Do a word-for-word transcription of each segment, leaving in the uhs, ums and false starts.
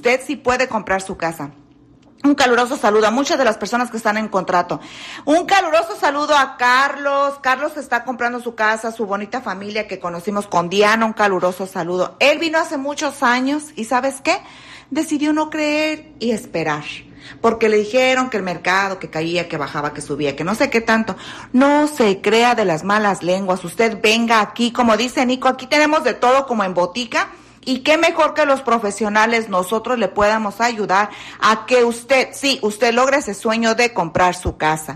usted sí puede comprar su casa. Un caluroso saludo a muchas de las personas que están en contrato. Un caluroso saludo a Carlos. Carlos está comprando su casa, su bonita familia que conocimos con Diana. Un caluroso saludo. Él vino hace muchos años y ¿sabes qué? Decidió no creer y esperar. Porque le dijeron que el mercado, que caía, que bajaba, que subía, que no sé qué tanto. No se crea de las malas lenguas. Usted venga aquí, como dice Nico, aquí tenemos de todo como en botica. Y qué mejor que los profesionales nosotros le podamos ayudar a que usted, sí, usted logre ese sueño de comprar su casa.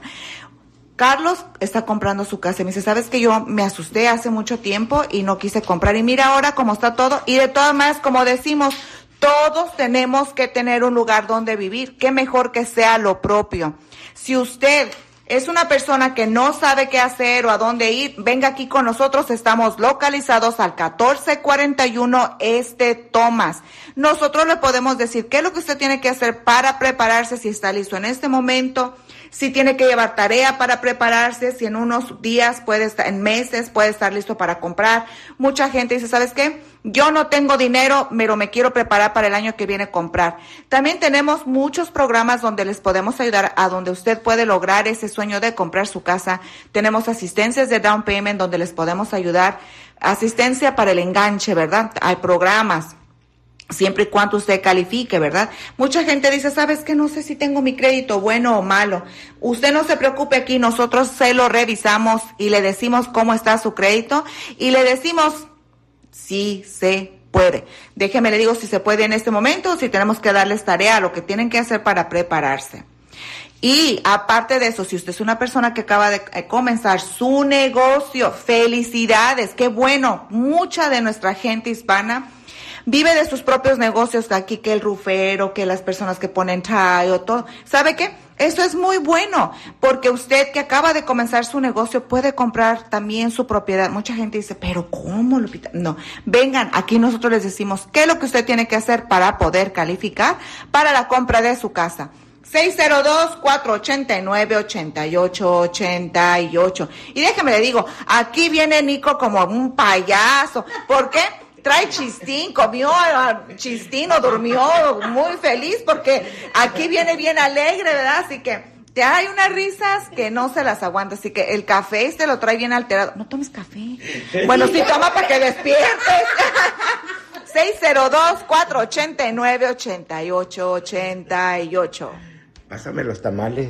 Carlos está comprando su casa y me dice, ¿sabes que yo me asusté hace mucho tiempo y no quise comprar? Y mira ahora cómo está todo. Y de todas maneras, como decimos, todos tenemos que tener un lugar donde vivir. Qué mejor que sea lo propio. Si usted es una persona que no sabe qué hacer o a dónde ir, venga aquí con nosotros. Estamos localizados al catorce cuarenta y uno Este Thomas. Nosotros le podemos decir qué es lo que usted tiene que hacer para prepararse, si está listo en este momento, si tiene que llevar tarea para prepararse, si en unos días puede estar, en meses puede estar listo para comprar. Mucha gente dice, ¿sabes qué? Yo no tengo dinero, pero me quiero preparar para el año que viene comprar. También tenemos muchos programas donde les podemos ayudar a donde usted puede lograr ese sueño de comprar su casa. Tenemos asistencias de down payment donde les podemos ayudar, asistencia para el enganche, ¿verdad? Hay programas. Siempre y cuando usted califique, ¿verdad? Mucha gente dice, ¿sabes qué? No sé si tengo mi crédito bueno o malo. Usted no se preocupe aquí, nosotros se lo revisamos y le decimos cómo está su crédito y le decimos si se puede. Déjeme le digo si se puede en este momento o si tenemos que darles tarea a lo que tienen que hacer para prepararse. Y aparte de eso, si usted es una persona que acaba de comenzar su negocio, felicidades, qué bueno. Mucha de nuestra gente hispana vive de sus propios negocios aquí, que el rufero, que las personas que ponen tile, todo. ¿Sabe qué? Eso es muy bueno, porque usted que acaba de comenzar su negocio puede comprar también su propiedad. Mucha gente dice, ¿pero cómo, Lupita? No, vengan, aquí nosotros les decimos qué es lo que usted tiene que hacer para poder calificar para la compra de su casa. seis cero dos, cuatro ocho nueve, ocho ocho ocho ocho. Y déjeme le digo, aquí viene Nico como un payaso. ¿Por qué? Trae chistín, comió chistín o durmió muy feliz porque aquí viene bien alegre, ¿verdad? Así que te hay unas risas que no se las aguanta. Así que el café este lo trae bien alterado. No tomes café. Bueno, sí, toma para que despiertes. seis cero dos, cuatro ocho nueve, ocho ocho ocho ocho. Pásame los tamales.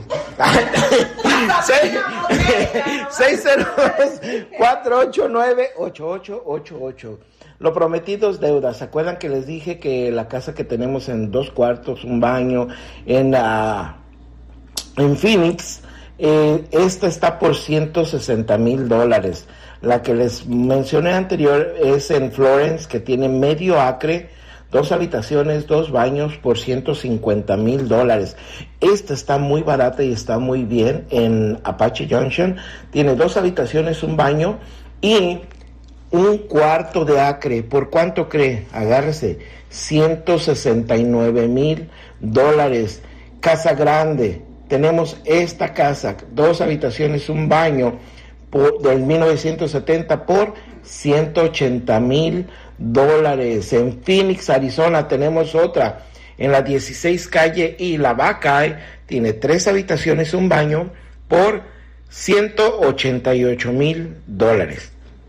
seis cero dos, cuatro ocho nueve, ocho ocho ocho ocho. Lo prometido es deuda. ¿Se acuerdan que les dije que la casa que tenemos en dos cuartos, un baño, en, uh, en Phoenix, eh, esta está por ciento sesenta mil dólares? La que les mencioné anterior es en Florence, que tiene medio acre, dos habitaciones, dos baños por ciento cincuenta mil dólares. Esta está muy barata y está muy bien en Apache Junction. Tiene dos habitaciones, un baño y un cuarto de acre. ¿Por cuánto cree? Agárrese. ciento sesenta y nueve mil dólares. Casa grande. Tenemos esta casa, dos habitaciones, un baño, por, del mil novecientos setenta por ciento ochenta mil dólares. En Phoenix, Arizona, tenemos otra. En la dieciséis calle y la Buckeye, tiene tres habitaciones, un baño, por ciento ochenta y ocho mil dólares.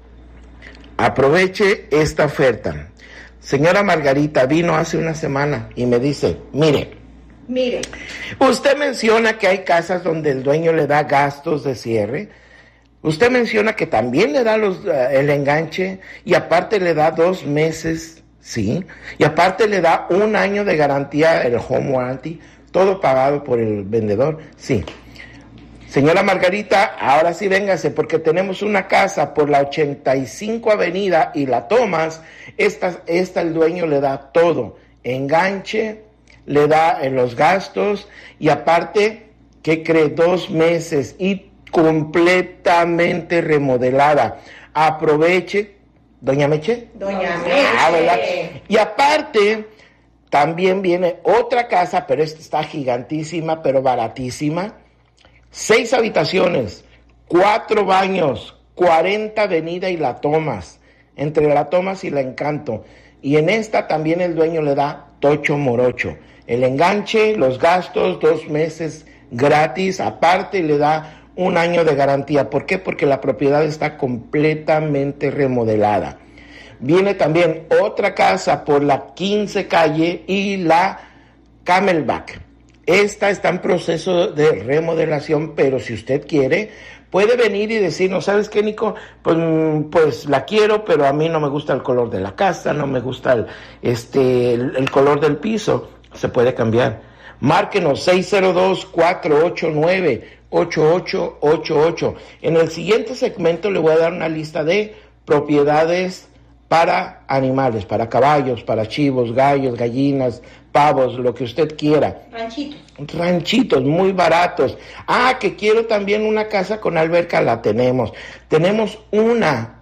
Aproveche esta oferta. Señora Margarita vino hace una semana y me dice, mire, mire, usted menciona que hay casas donde el dueño le da gastos de cierre. Usted menciona que también le da los, uh, el enganche y aparte le da dos meses, sí, y aparte le da un año de garantía, el home warranty, todo pagado por el vendedor, sí. Señora Margarita, ahora sí véngase, porque tenemos una casa por la ochenta y cinco Avenida y la Thomas. Esta, esta el dueño le da todo, enganche, le da en los gastos y aparte, ¿qué cree? Dos meses y completamente remodelada. Aproveche, ¿doña Meche? Doña Meche. Ah, ¿verdad? Y aparte, también viene otra casa, pero esta está gigantísima, pero baratísima. Seis habitaciones, cuatro baños, cuarenta Avenida y la Thomas, entre la Thomas y la Encanto. Y en esta también el dueño le da Tocho Morocho. El enganche, los gastos, dos meses gratis, aparte le da un año de garantía. ¿Por qué? Porque la propiedad está completamente remodelada. Viene también otra casa por la quince calle y la Camelback. Esta está en proceso de remodelación, pero si usted quiere, puede venir y decirnos, ¿sabes qué, Nico? Pues, pues la quiero, pero a mí no me gusta el color de la casa, no me gusta el, este, el, el color del piso. Se puede cambiar. Márquenos seis cero dos, cuatro ocho nueve, ocho ocho ocho ocho. En el siguiente segmento le voy a dar una lista de propiedades para animales, para caballos, para chivos, gallos, gallinas, pavos, lo que usted quiera. Ranchitos. Ranchitos muy baratos. Ah, que quiero también una casa con alberca, la tenemos. Tenemos una,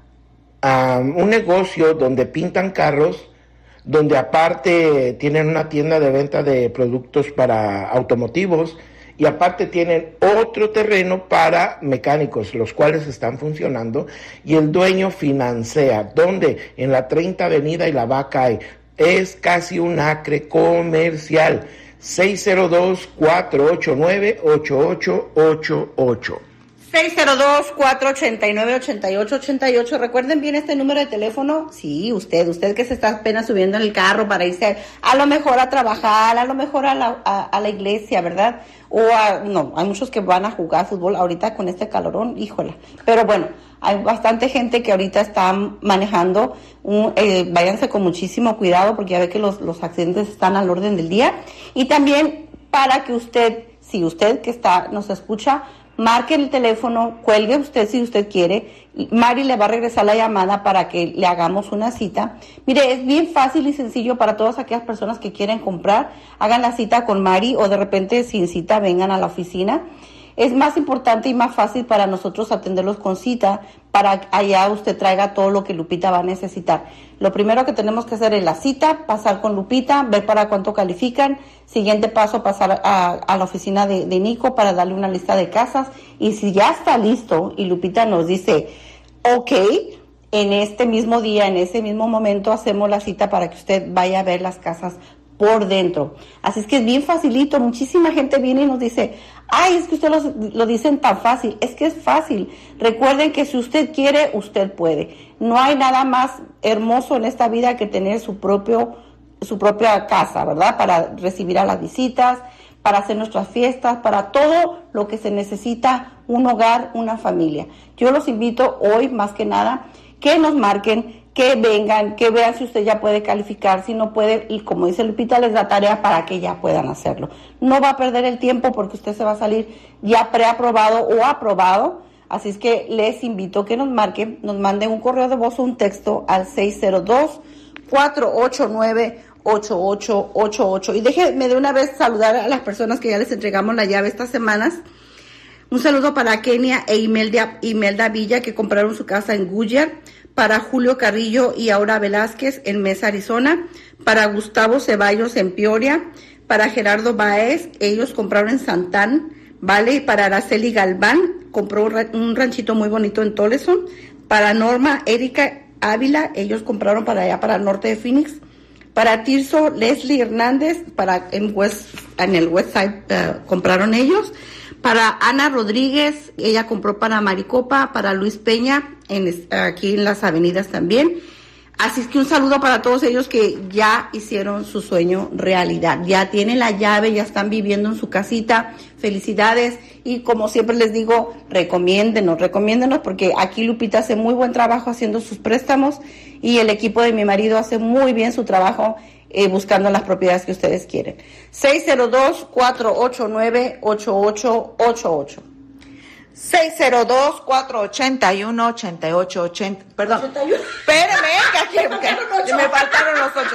um, un negocio donde pintan carros, donde aparte tienen una tienda de venta de productos para automotivos y aparte tienen otro terreno para mecánicos, los cuales están funcionando, y el dueño financia, donde en la treinta Avenida y la Vaca hay, es casi un acre comercial. Seis cero dos, cuatro ocho nueve, ocho ocho ocho ocho. seis cero dos, cuatro ocho nueve, ocho ocho ocho ocho. Recuerden bien este número de teléfono. Sí, usted, usted que se está apenas subiendo en el carro para irse a lo mejor a trabajar, a lo mejor a la, a, a la iglesia, ¿verdad? O a, no, hay muchos que van a jugar fútbol ahorita con este calorón, híjola. Pero bueno, hay bastante gente que ahorita está manejando. Un, eh, váyanse con muchísimo cuidado porque ya ve que los, los accidentes están al orden del día. Y también para que usted, si usted que está nos escucha, marque el teléfono, cuelgue usted si usted quiere. Mari le va a regresar la llamada para que le hagamos una cita. Mire, es bien fácil y sencillo para todas aquellas personas que quieren comprar. Hagan la cita con Mari o de repente sin cita vengan a la oficina. Es más importante y más fácil para nosotros atenderlos con cita para allá usted traiga todo lo que Lupita va a necesitar. Lo primero que tenemos que hacer es la cita, pasar con Lupita, ver para cuánto califican. Siguiente paso, pasar a, a la oficina de, de Nico para darle una lista de casas. Y si ya está listo y Lupita nos dice, ok, en este mismo día, en ese mismo momento hacemos la cita para que usted vaya a ver las casas por dentro. Así es que es bien facilito. Muchísima gente viene y nos dice, ay, es que usted lo, lo dicen tan fácil. Es que es fácil. Recuerden que si usted quiere, usted puede. No hay nada más hermoso en esta vida que tener su propio, su propia casa, ¿verdad? Para recibir a las visitas, para hacer nuestras fiestas, para todo lo que se necesita, un hogar, una familia. Yo los invito hoy, más que nada, que nos marquen, que vengan, que vean si usted ya puede calificar, si no puede, y como dice Lupita, les da tarea para que ya puedan hacerlo. No va a perder el tiempo porque usted se va a salir ya preaprobado o aprobado, así es que les invito que nos marquen, nos manden un correo de voz o un texto al seis cero dos, cuatro ocho nueve, ocho ocho ocho ocho. Y déjenme de una vez saludar a las personas que ya les entregamos la llave estas semanas. Un saludo para Kenia e Imelda, Imelda Villa, que compraron su casa en Goodyear, para Julio Carrillo y Aura Velázquez en Mesa, Arizona, para Gustavo Ceballos en Peoria, para Gerardo Baez, ellos compraron en Santán, ¿vale? Y para Araceli Galván, compró un ranchito muy bonito en Toleson, para Norma Erika Ávila, ellos compraron para allá, para el norte de Phoenix, para Tirso Leslie Hernández, para en, West, en el West Side uh, compraron ellos, para Ana Rodríguez, ella compró para Maricopa, para Luis Peña, en, aquí en las avenidas también. Así es que un saludo para todos ellos que ya hicieron su sueño realidad. Ya tienen la llave, ya están viviendo en su casita. Felicidades. Y como siempre les digo, recomiéndenos, recomiéndenos porque aquí Lupita hace muy buen trabajo haciendo sus préstamos y el equipo de mi marido hace muy bien su trabajo Eh, buscando las propiedades que ustedes quieren. seis cero dos, cuatro ocho nueve, ocho ocho ocho ocho. seis cero dos, cuatro ocho uno, ocho ocho ocho cero. Perdón. ochenta y uno. Espéreme, que aquí que me faltaron los ocho.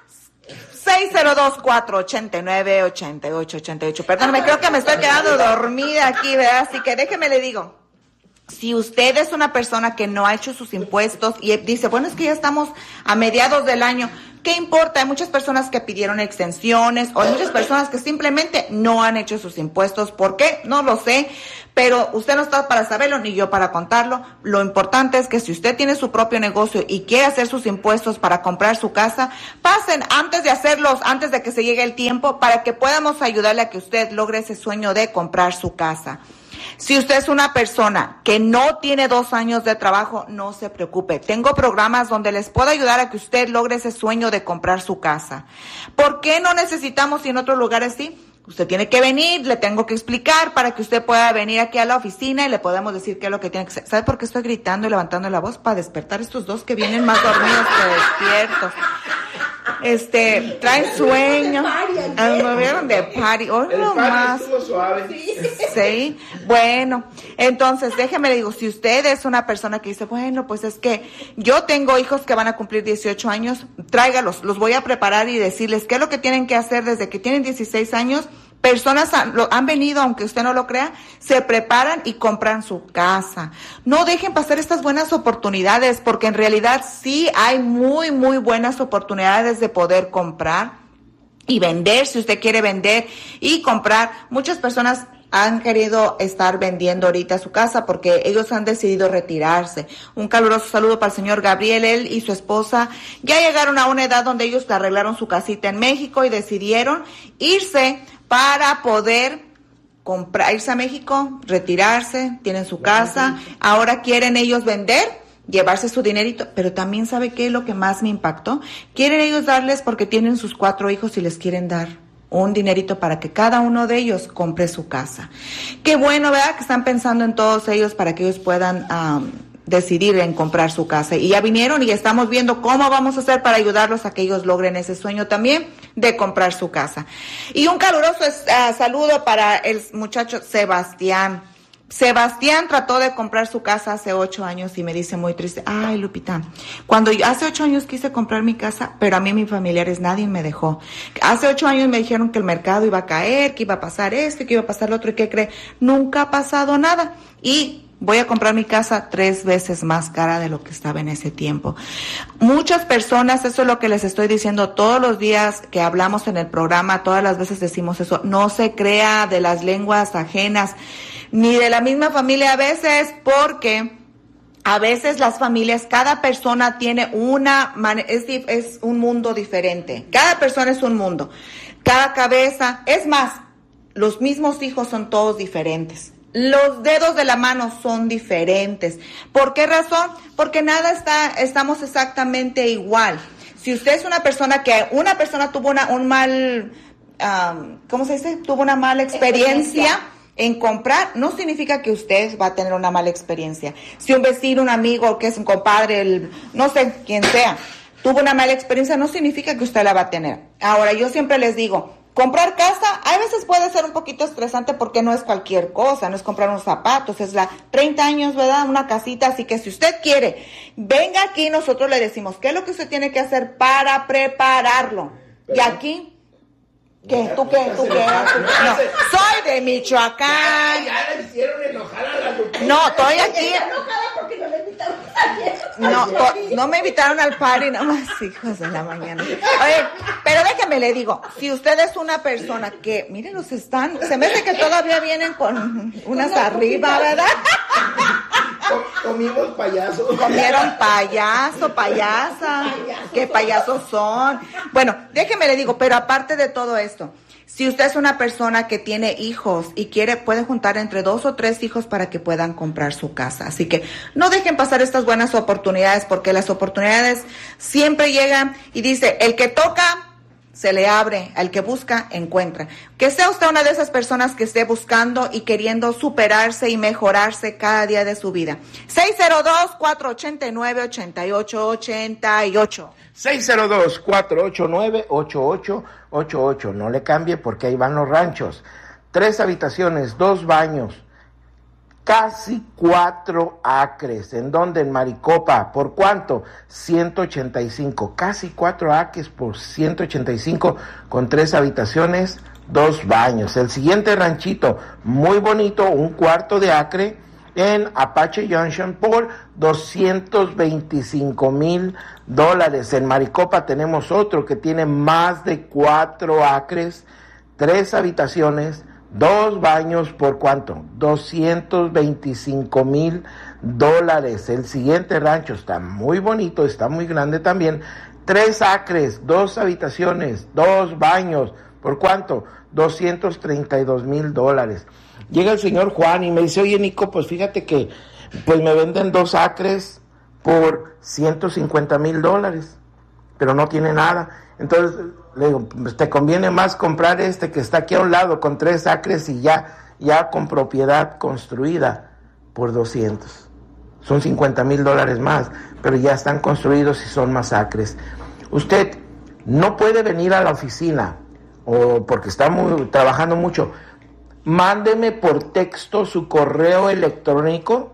seis cero dos, cuatro ocho nueve, ocho ocho ocho ocho. Perdóname, creo que me estoy quedando dormida aquí, ¿verdad? Así que déjeme le digo. Si usted es una persona que no ha hecho sus impuestos y dice, bueno, es que ya estamos a mediados del año, ¿Qué importa? Hay muchas personas que pidieron extensiones o hay muchas personas que simplemente no han hecho sus impuestos. ¿Por qué? No lo sé, pero usted no está para saberlo ni yo para contarlo. Lo importante es que si usted tiene su propio negocio y quiere hacer sus impuestos para comprar su casa, pasen antes de hacerlos, antes de que se llegue el tiempo, para que podamos ayudarle a que usted logre ese sueño de comprar su casa. Si usted es una persona que no tiene dos años de trabajo, no se preocupe. Tengo programas donde les puedo ayudar a que usted logre ese sueño de comprar su casa. ¿Por qué no necesitamos y en otros lugares sí? Usted tiene que venir, le tengo que explicar para que usted pueda venir aquí a la oficina y le podemos decir qué es lo que tiene que hacer. ¿Sabe por qué estoy gritando y levantando la voz? Para despertar a estos dos que vienen más dormidos que despiertos. Este, traen sueño. ¿Me vieron de party? Hoy no más. Sí. Bueno, entonces déjeme le digo, si usted es una persona que dice, bueno, pues es que yo tengo hijos que van a cumplir dieciocho años, tráigalos, los voy a preparar y decirles qué es lo que tienen que hacer desde que tienen dieciséis años. Personas han, lo, han venido, aunque usted no lo crea, se preparan y compran su casa. No dejen pasar estas buenas oportunidades, porque en realidad sí hay muy, muy buenas oportunidades de poder comprar y vender, si usted quiere vender y comprar. Muchas personas han querido estar vendiendo ahorita su casa porque ellos han decidido retirarse. Un caluroso saludo para el señor Gabriel. Él y su esposa ya llegaron a una edad donde ellos arreglaron su casita en México y decidieron irse para poder comprar, irse a México, retirarse, tienen su casa, ahora quieren ellos vender, llevarse su dinerito, pero también ¿sabe qué es lo que más me impactó? Quieren ellos darles, porque tienen sus cuatro hijos y les quieren dar un dinerito para que cada uno de ellos compre su casa. Qué bueno, ¿verdad? Que están pensando en todos ellos para que ellos puedan um, decidir en comprar su casa. Y ya vinieron y estamos viendo cómo vamos a hacer para ayudarlos a que ellos logren ese sueño también de comprar su casa. Y un caluroso uh, saludo para el muchacho Sebastián. Sebastián trató de comprar su casa hace ocho años y me dice muy triste, ay Lupita, cuando yo hace ocho años quise comprar mi casa, pero a mí mis familiares nadie me dejó. Hace ocho años me dijeron que el mercado iba a caer, que iba a pasar esto, que iba a pasar lo otro, y ¿qué cree? Nunca ha pasado nada. Y voy a comprar mi casa tres veces más cara de lo que estaba en ese tiempo. Muchas personas, eso es lo que les estoy diciendo todos los días que hablamos en el programa, todas las veces decimos eso, no se crea de las lenguas ajenas, ni de la misma familia a veces, porque a veces las familias, cada persona tiene una, es, es un mundo diferente, cada persona es un mundo, cada cabeza, es más, los mismos hijos son todos diferentes. Los dedos de la mano son diferentes. ¿Por qué razón? Porque nada está, estamos exactamente igual. Si usted es una persona que, una persona tuvo una, un mal, um, ¿cómo se dice? Tuvo una mala experiencia, experiencia en comprar, no significa que usted va a tener una mala experiencia. Si un vecino, un amigo, que es un compadre, el, no sé, quien sea, tuvo una mala experiencia, no significa que usted la va a tener. Ahora, yo siempre les digo, comprar casa, a veces puede ser un poquito estresante porque no es cualquier cosa, no es comprar unos zapatos, es la treinta años, ¿verdad? Una casita, así que si usted quiere, venga aquí, nosotros le decimos qué es lo que usted tiene que hacer para prepararlo. Pero, y aquí, ¿qué? ¿Tú qué? ¿Tú qué? No, soy de Michoacán. Ya, ya le hicieron enojar a la Lupita. No, estoy aquí. enojada porque no le invitaron ayer. No, to, no me invitaron al party, nomás hijos de la mañana. Oye, pero déjame le digo, si usted es una persona que, miren, los están, se me hace que todavía vienen con unas arriba, ¿verdad? Comimos payasos. Comieron payaso, payasa. ¿Qué payasos son? Bueno, déjeme le digo, pero aparte de todo esto, si usted es una persona que tiene hijos y quiere, puede juntar entre dos o tres hijos para que puedan comprar su casa. Así que no dejen pasar estas buenas oportunidades, porque las oportunidades siempre llegan y dice, el que toca, se le abre, al que busca, encuentra. Que sea usted una de esas personas que esté buscando y queriendo superarse y mejorarse cada día de su vida. seis cero dos, cuatro ocho nueve, ocho ocho ocho ocho. seis cero dos, cuatro ocho nueve, ocho ocho ocho ocho. No le cambie porque ahí van los ranchos. Tres habitaciones, dos baños, casi cuatro acres. ¿En dónde? En Maricopa. ¿Por cuánto? ciento ochenta y cinco. Casi cuatro acres por ciento ochenta y cinco con tres habitaciones, dos baños. El siguiente ranchito, muy bonito, un cuarto de acre en Apache Junction por doscientos veinticinco mil dólares. En Maricopa tenemos otro que tiene más de cuatro acres, tres habitaciones, dos baños, ¿por cuánto? doscientos veinticinco mil dólares. El siguiente rancho está muy bonito, está muy grande también, tres acres, dos habitaciones, dos baños, ¿por cuánto? doscientos treinta y dos mil dólares. Llega el señor Juan y me dice, oye Nico, pues fíjate que pues me venden dos acres por ciento cincuenta mil dólares, pero no tiene nada. Entonces le digo, pues te conviene más comprar este que está aquí a un lado con tres acres y ya, ya con propiedad construida por doscientos. Son cincuenta mil dólares más, pero ya están construidos y son más acres. Usted no puede venir a la oficina o porque está muy, trabajando mucho. Mándeme por texto su correo electrónico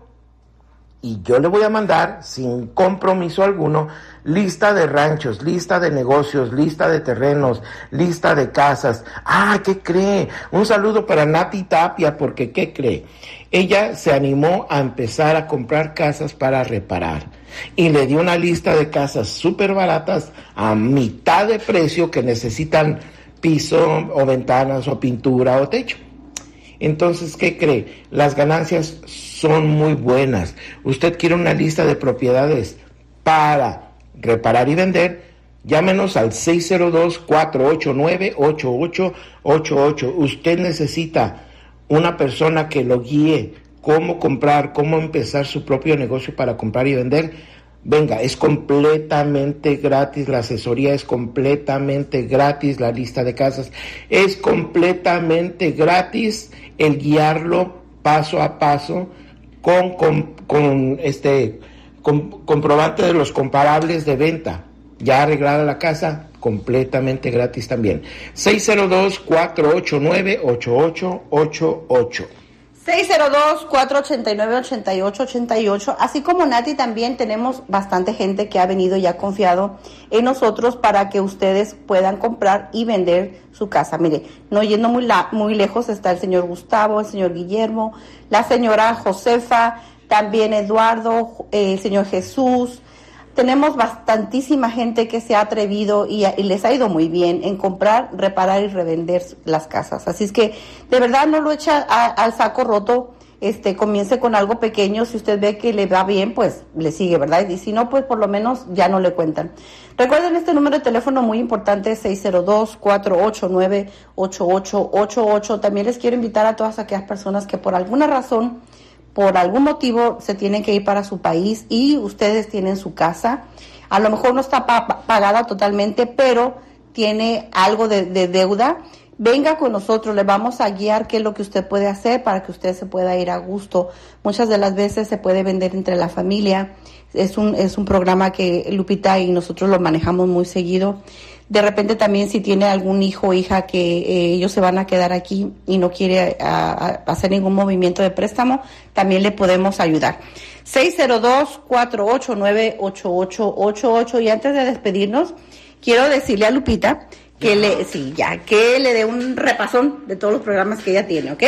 y yo le voy a mandar, sin compromiso alguno, lista de ranchos, lista de negocios, lista de terrenos, lista de casas. Ah, ¿qué cree? Un saludo para Nati Tapia, porque ¿qué cree? Ella se animó a empezar a comprar casas para reparar y le dio una lista de casas súper baratas a mitad de precio que necesitan piso o ventanas o pintura o techo. Entonces, ¿qué cree? Las ganancias son muy buenas. Usted quiere una lista de propiedades para reparar y vender, llámenos al seis cero dos, cuatro ocho nueve, ocho ocho ocho ocho. Usted necesita una persona que lo guíe cómo comprar, cómo empezar su propio negocio para comprar y vender. Venga, es completamente gratis, la asesoría es completamente gratis, la lista de casas es completamente gratis, el guiarlo paso a paso con, con, con este con, comprobante de los comparables de venta, ya arreglada la casa, completamente gratis también. seis cero dos, cuatro ocho nueve, ocho ocho ocho ocho. seis cero dos, cuatro ocho nueve, ocho ocho ocho ocho. Así como Nati, también tenemos bastante gente que ha venido y ha confiado en nosotros para que ustedes puedan comprar y vender su casa. Mire, no yendo muy, la, muy lejos está el señor Gustavo, el señor Guillermo, la señora Josefa, también Eduardo, eh, el señor Jesús. Tenemos bastantísima gente que se ha atrevido y, y les ha ido muy bien en comprar, reparar y revender las casas. Así es que de verdad no lo echa a, al saco roto, este, comience con algo pequeño. Si usted ve que le va bien, pues le sigue, ¿verdad? Y si no, pues por lo menos ya no le cuentan. Recuerden este número de teléfono muy importante, seis cero dos, cuatro ocho nueve, ocho ocho ocho ocho. También les quiero invitar a todas aquellas personas que por alguna razón, por algún motivo se tienen que ir para su país y ustedes tienen su casa, a lo mejor no está pa- pagada totalmente, pero tiene algo de, de deuda, venga con nosotros, le vamos a guiar qué es lo que usted puede hacer para que usted se pueda ir a gusto. Muchas de las veces se puede vender entre la familia, es un, es un programa que Lupita y nosotros lo manejamos muy seguido. De repente también si tiene algún hijo o hija que eh, ellos se van a quedar aquí y no quiere a, a hacer ningún movimiento de préstamo, también le podemos ayudar. seis cero dos, cuatro ocho nueve, ocho ocho ocho ocho. Y antes de despedirnos, quiero decirle a Lupita que le, sí, ya, que le dé un repasón de todos los programas que ella tiene, ¿ok?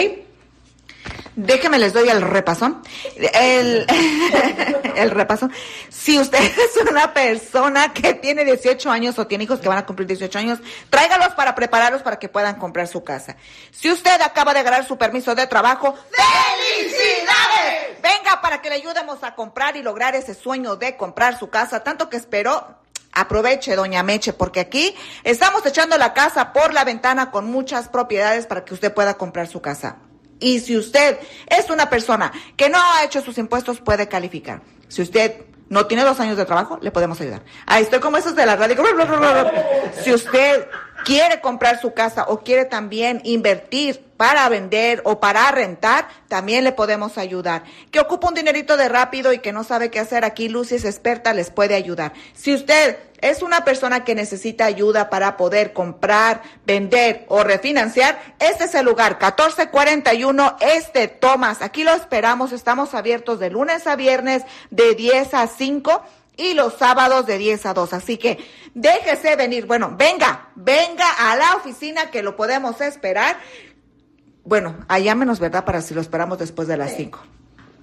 Déjeme, les doy el repasón. El, el repasón. Si usted es una persona que tiene dieciocho años o tiene hijos que van a cumplir dieciocho años, tráigalos para prepararlos para que puedan comprar su casa. Si usted acaba de agarrar su permiso de trabajo, ¡felicidades! Venga para que le ayudemos a comprar y lograr ese sueño de comprar su casa, tanto que esperó. Aproveche, doña Meche, porque aquí estamos echando la casa por la ventana con muchas propiedades para que usted pueda comprar su casa. Y si usted es una persona que no ha hecho sus impuestos, puede calificar. Si usted no tiene dos años de trabajo, le podemos ayudar. Ahí estoy como esos de la radio. Si usted quiere comprar su casa o quiere también invertir para vender o para rentar, también le podemos ayudar. Que ocupa un dinerito de rápido y que no sabe qué hacer, aquí Lucy es experta, les puede ayudar. Si usted es una persona que necesita ayuda para poder comprar, vender o refinanciar, este es el lugar, catorce cuarenta y uno Este Thomas. Aquí lo esperamos, estamos abiertos de lunes a viernes de diez a cinco y los sábados de diez a dos. Así que déjese venir, bueno, venga, venga a la oficina que lo podemos esperar. Bueno, allá menos, ¿verdad? Para si lo esperamos después de las cinco.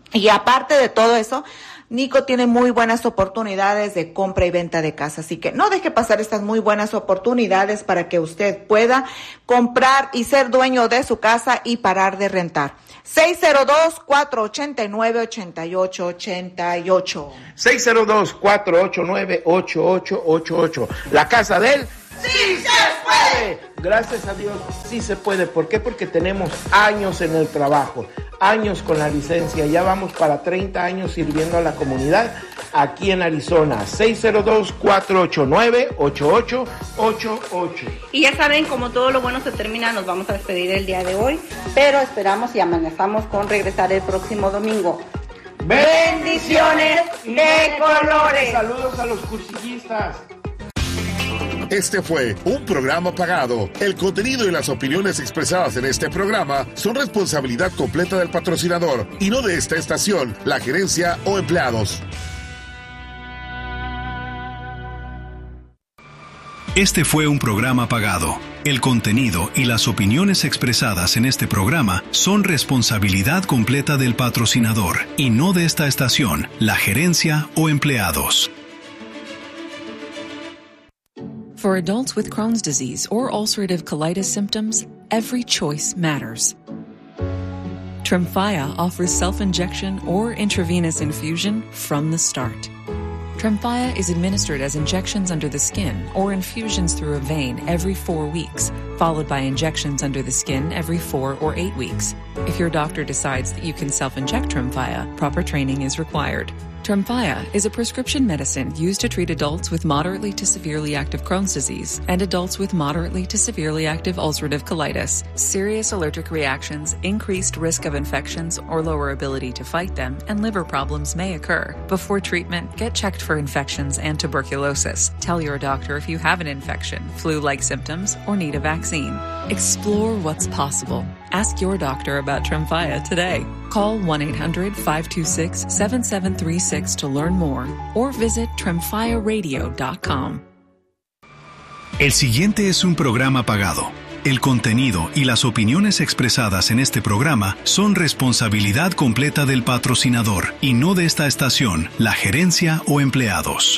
Y aparte de todo eso, Nico tiene muy buenas oportunidades de compra y venta de casa, así que no deje pasar estas muy buenas oportunidades para que usted pueda comprar y ser dueño de su casa y parar de rentar. seis cero dos, cuatro ocho nueve, ocho ocho ocho ocho. seis cero dos, cuatro ocho nueve, ocho ocho ocho ocho. La casa de él. ¡Sí se puede! Gracias a Dios, sí se puede. ¿Por qué? Porque tenemos años en el trabajo, años con la licencia. Ya vamos para treinta años sirviendo a la comunidad aquí en Arizona. seis cero dos, cuatro ocho nueve, ocho ocho ocho ocho. Y ya saben, como todo lo bueno se termina, nos vamos a despedir el día de hoy, pero esperamos y amenazamos con regresar el próximo domingo. ¡Bendiciones de colores! Saludos a los cursillistas. Este fue un programa pagado. El contenido y las opiniones expresadas en este programa son responsabilidad completa del patrocinador y no de esta estación, la gerencia o empleados. Este fue un programa pagado. El contenido y las opiniones expresadas en este programa son responsabilidad completa del patrocinador y no de esta estación, la gerencia o empleados. For adults with Crohn's disease or ulcerative colitis symptoms, every choice matters. Tremfya offers self-injection or intravenous infusion from the start. Tremfya is administered as injections under the skin or infusions through a vein every four weeks, followed by injections under the skin every four or eight weeks. If your doctor decides that you can self-inject Tremfya, proper training is required. Tremfya is a prescription medicine used to treat adults with moderately to severely active Crohn's disease and adults with moderately to severely active ulcerative colitis. Serious allergic reactions, increased risk of infections or lower ability to fight them, and liver problems may occur. Before treatment, get checked for infections and tuberculosis. Tell your doctor if you have an infection, flu-like symptoms, or need a vaccine. Explore what's possible. Ask your doctor about Tremfya today. Call one eight hundred, five two six, seven seven three six to learn more or visit tremfya radio dot com. El siguiente es un programa pagado. El contenido y las opiniones expresadas en este programa son responsabilidad completa del patrocinador y no de esta estación, la gerencia o empleados.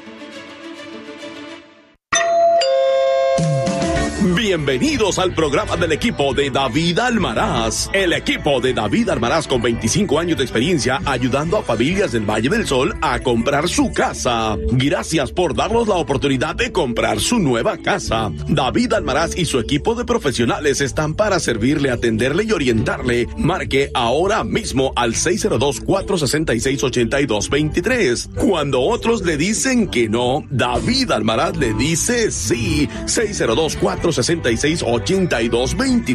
Bienvenidos al programa del equipo de David Almaraz. El equipo de David Almaraz con veinticinco años de experiencia ayudando a familias del Valle del Sol a comprar su casa. Gracias por darnos la oportunidad de comprar su nueva casa. David Almaraz y su equipo de profesionales están para servirle, atenderle y orientarle. Marque ahora mismo al seis cero dos, cuatro seis seis, ocho dos dos tres. Cuando otros le dicen que no, David Almaraz le dice sí. seis cero dos, cuatro seis seis, ocho dos dos